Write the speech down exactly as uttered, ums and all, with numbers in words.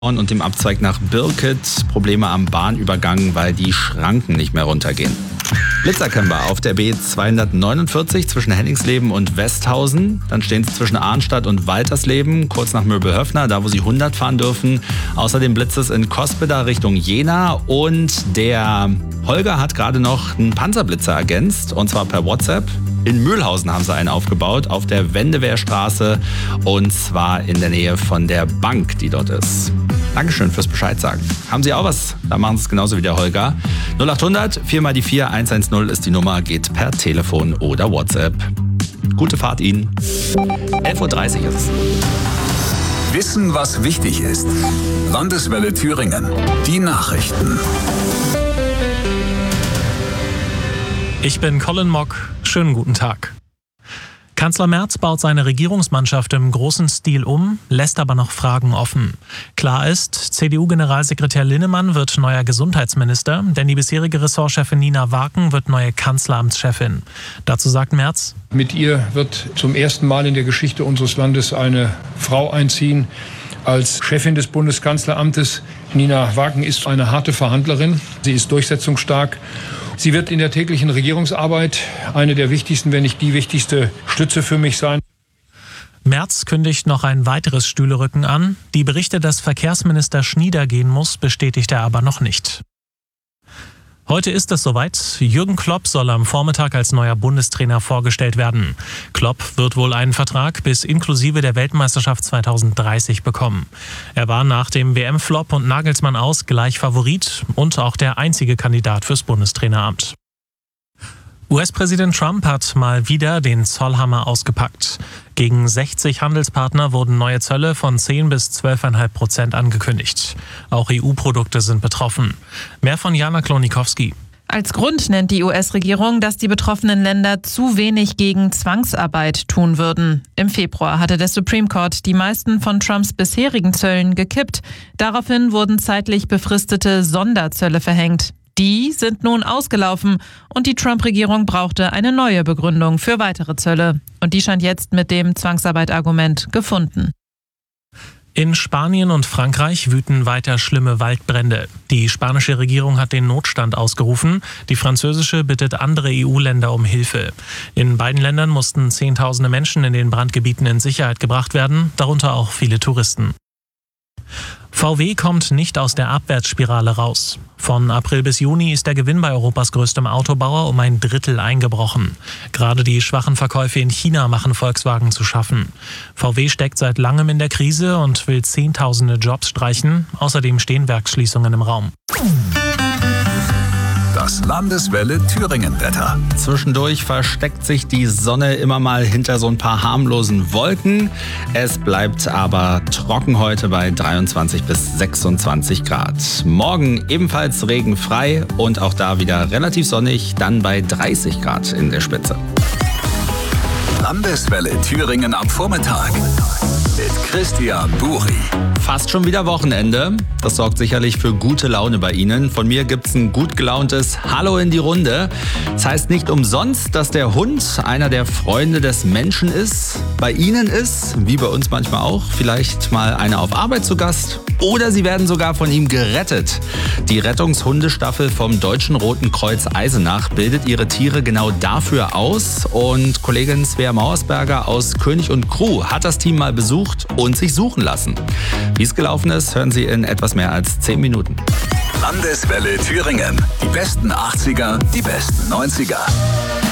und dem Abzweig nach Birket. Probleme am Bahnübergang, weil die Schranken nicht mehr runtergehen. Blitzer kennen wir auf der B zweihundertneunundvierzig zwischen Henningsleben und Westhausen. Dann stehen sie zwischen Arnstadt und Waltersleben, kurz nach Möbelhöfner, da wo sie hundert fahren dürfen. Außerdem blitzt es in Cospeda Richtung Jena. Und der Holger hat gerade noch einen Panzerblitzer ergänzt, und zwar per WhatsApp. In Mühlhausen haben sie einen aufgebaut, auf der Wendewehrstraße, und zwar in der Nähe von der Bank, die dort ist. Dankeschön fürs Bescheid sagen. Haben Sie auch was? Dann machen Sie es genauso wie der Holger. null achthundert vier mal die vier eins eins null ist die Nummer, geht per Telefon oder WhatsApp. Gute Fahrt Ihnen. elf Uhr dreißig ist es. Wissen, was wichtig ist. Landeswelle Thüringen. Die Nachrichten. Ich bin Colin Mock. Schönen guten Tag. Kanzler Merz baut seine Regierungsmannschaft im großen Stil um, lässt aber noch Fragen offen. Klar ist, C D U-Generalsekretär Linnemann wird neuer Gesundheitsminister, denn die bisherige Ressortchefin Nina Waken wird neue Kanzleramtschefin. Dazu sagt Merz: Mit ihr wird zum ersten Mal in der Geschichte unseres Landes eine Frau einziehen als Chefin des Bundeskanzleramtes. Nina Waken ist eine harte Verhandlerin, sie ist durchsetzungsstark. Sie wird in der täglichen Regierungsarbeit eine der wichtigsten, wenn nicht die wichtigste Stütze für mich sein. Merz kündigt noch ein weiteres Stühlerücken an. Die Berichte, dass Verkehrsminister Schnieder gehen muss, bestätigt er aber noch nicht. Heute ist es soweit. Jürgen Klopp soll am Vormittag als neuer Bundestrainer vorgestellt werden. Klopp wird wohl einen Vertrag bis inklusive der Weltmeisterschaft zweitausenddreißig bekommen. Er war nach dem W M-Flop und Nagelsmann aus gleich Favorit und auch der einzige Kandidat fürs Bundestraineramt. U S-Präsident Trump hat mal wieder den Zollhammer ausgepackt. Gegen sechzig Handelspartner wurden neue Zölle von zehn bis zwölf Komma fünf Prozent angekündigt. Auch E U-Produkte sind betroffen. Mehr von Jana Klonikowski. Als Grund nennt die U S-Regierung, dass die betroffenen Länder zu wenig gegen Zwangsarbeit tun würden. Im Februar hatte der Supreme Court die meisten von Trumps bisherigen Zöllen gekippt. Daraufhin wurden zeitlich befristete Sonderzölle verhängt. Die sind nun ausgelaufen und die Trump-Regierung brauchte eine neue Begründung für weitere Zölle. Und die scheint jetzt mit dem Zwangsarbeit-Argument gefunden. In Spanien und Frankreich wüten weiter schlimme Waldbrände. Die spanische Regierung hat den Notstand ausgerufen. Die französische bittet andere E U-Länder um Hilfe. In beiden Ländern mussten Zehntausende Menschen in den Brandgebieten in Sicherheit gebracht werden, darunter auch viele Touristen. V W kommt nicht aus der Abwärtsspirale raus. Von April bis Juni ist der Gewinn bei Europas größtem Autobauer um ein Drittel eingebrochen. Gerade die schwachen Verkäufe in China machen Volkswagen zu schaffen. V W steckt seit langem in der Krise und will Zehntausende Jobs streichen. Außerdem stehen Werksschließungen im Raum. Das Landeswelle Thüringen-Wetter. Zwischendurch versteckt sich die Sonne immer mal hinter so ein paar harmlosen Wolken. Es bleibt aber trocken heute bei dreiundzwanzig bis sechsundzwanzig Grad. Morgen ebenfalls regenfrei und auch da wieder relativ sonnig, dann bei dreißig Grad in der Spitze. Landeswelle Thüringen am Vormittag mit Christian Buri. Fast schon wieder Wochenende. Das sorgt sicherlich für gute Laune bei Ihnen. Von mir gibt's ein gut gelauntes Hallo in die Runde. Das heißt nicht umsonst, dass der Hund einer der Freunde des Menschen ist, bei Ihnen ist, wie bei uns manchmal auch, vielleicht mal einer auf Arbeit zu Gast oder Sie werden sogar von ihm gerettet. Die Rettungshundestaffel vom Deutschen Roten Kreuz Eisenach bildet ihre Tiere genau dafür aus und Kollegin Svea Mauersberger aus König und Crew hat das Team mal besucht und sich suchen lassen. Wie es gelaufen ist, hören Sie in etwas mehr als zehn Minuten. Landeswelle Thüringen. Die besten achtziger, die besten neunziger.